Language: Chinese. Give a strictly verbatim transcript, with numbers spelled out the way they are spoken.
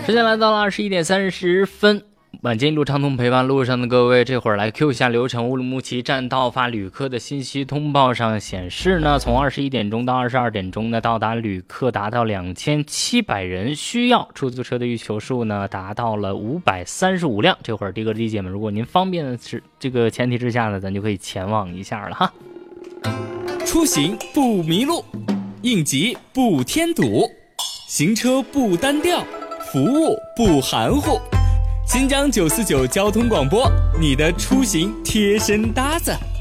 时间来到了二十一点三十分，晚间一路畅通陪伴路上的各位，这会儿来 Q 一下流程。乌鲁木齐站到发旅客的信息通报上显示呢，从二十一点钟到二十二点钟呢，到达旅客达到两千七百人，需要出租车的预求数呢达到了五百三十五辆。这会儿的哥弟姐们，如果您方便的是这个前提之下呢，咱就可以前往一下了哈。 出行不迷路，应急不添堵，行车不单调，服务不含糊。新疆九四九交通广播，你的出行贴身搭子。